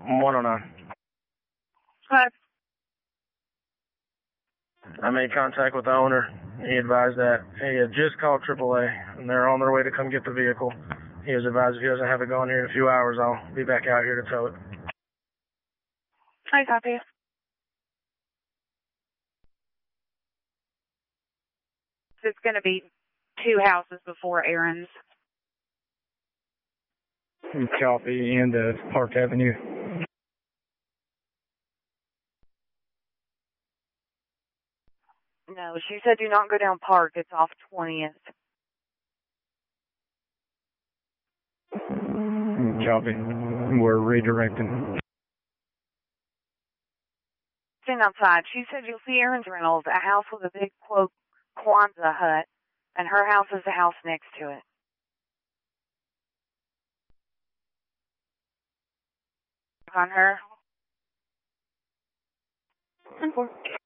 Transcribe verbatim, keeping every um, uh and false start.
one oh nine. What? I made contact with the owner. He advised that he had just called triple A, and they're on their way to come get the vehicle. He was advised if he doesn't have it gone here in a few hours, I'll be back out here to tow it. I copy. It's going to be two houses before Aaron's. Copy, and uh, Park Avenue. No, she said do not go down Park. It's off twentieth. Copy. We're redirecting. Sitting outside. She said you'll see Aaron's Reynolds, a house with a big, quote, Kwanzaa hut, and her house is the house next to it. On her.